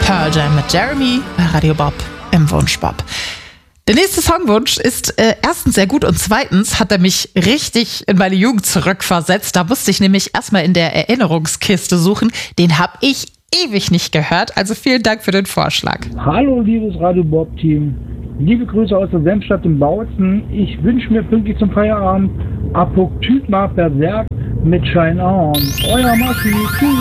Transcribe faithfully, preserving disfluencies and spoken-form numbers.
Pearl Jam mit Jeremy bei Radio Bob im Wunschbob. Der nächste Songwunsch ist äh, erstens sehr gut und zweitens hat er mich richtig in meine Jugend zurückversetzt. Da musste ich nämlich erstmal in der Erinnerungskiste suchen. Den habe ich ewig nicht gehört. Also vielen Dank für den Vorschlag. Hallo liebes Radio Bob Team. Liebe Grüße aus der Senfstadt in Bautzen. Ich wünsche mir pünktlich zum Feierabend Apoktygma Berserk mit Shine On. Euer Maschi. Tschüss.